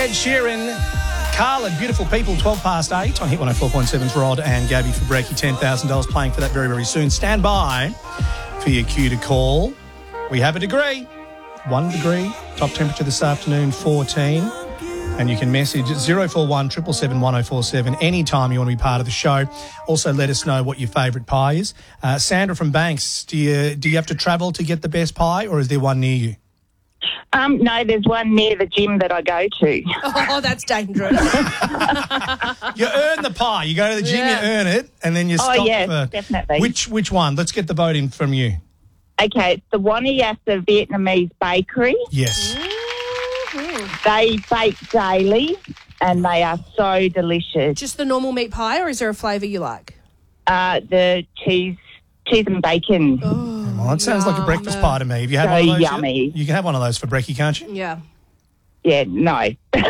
Ed Sheeran. Carla, Beautiful People, 12 past 8 on Hit 104.7's Rod and Gabby for Breaky, $10,000 playing for that very, very soon. Stand by for your cue to call. We have a degree, 1 degree, top temperature this afternoon, 14. And you can message 041 777 1047 anytime you want to be part of the show. Also, let us know what your favourite pie is. Sandra from Banks, do you have to travel to get the best pie, or is there one near you? No, there's one near the gym that I go to. Oh, that's dangerous. You earn the pie. You go to the gym, You earn it, and then you stop. Oh, yes, definitely. Which one? Let's get the vote in from you. Okay, it's the Wanniassa Vietnamese Bakery. Yes. They bake daily, and they are so delicious. Just the normal meat pie, or is there a flavour you like? The cheese and bacon. Well, that sounds like a breakfast pie to me. Have you had one of those yummy. yet? You can have one of those for brekkie, can't you? Yeah. Yeah, no.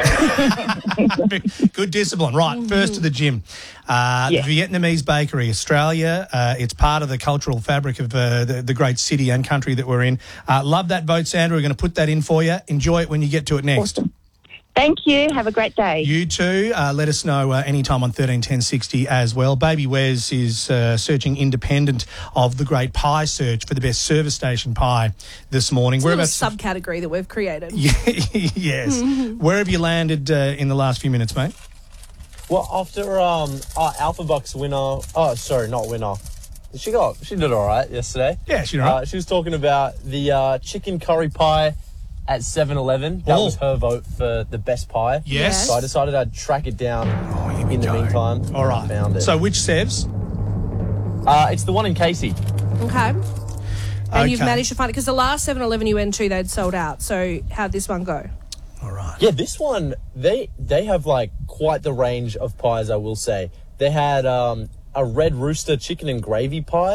Good discipline. Right, first to the gym. Vietnamese Bakery, Australia. It's part of the cultural fabric of the great city and country that we're in. Love that vote, Sandra. We're going to put that in for you. Enjoy it when you get to it next. Awesome. Thank you. Have a great day. You too. Let us know anytime on 131060 as well. Baby Wes is searching independent of the great pie search for the best service station pie this morning. It's a little subcategory that we've created. Yes. Where have you landed in the last few minutes, mate? Well, after our Alpha Bucks winner... Oh, sorry, not winner. She did all right yesterday. Yeah, she did all right. She was talking about the chicken curry pie at 7-Eleven. That was her vote for the best pie. Yes. So I decided I'd track it down in the meantime. All right. I found it. So which Sevs? It's the one in Casey. Okay. And you've managed to find it, because the last 7-Eleven you went to, they'd sold out. So how'd this one go? All right. Yeah, this one, they have like quite the range of pies, I will say. They had a Red Rooster chicken and gravy pie.